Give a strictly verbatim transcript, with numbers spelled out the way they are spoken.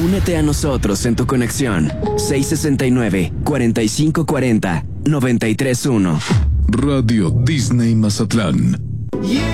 Únete a nosotros en tu conexión seis sesenta y nueve, cuarenta y cinco cuarenta, noventa y tres uno. Radio Disney Mazatlán. Yeah.